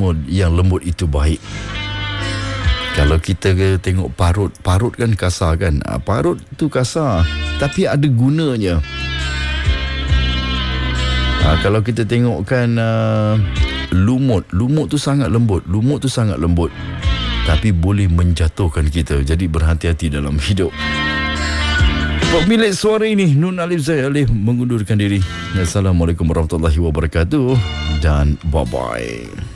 semua yang lembut itu baik. Kalau kita tengok parut kan kasar kan. Parut tu kasar, tapi ada gunanya. Kalau kita tengokkan lumut tu sangat lembut, tapi boleh menjatuhkan kita. Jadi berhati-hati dalam hidup. Pemilik suara ini Nun Alif Zaid Alif mengundurkan diri. Assalamualaikum warahmatullahi wabarakatuh dan bye-bye.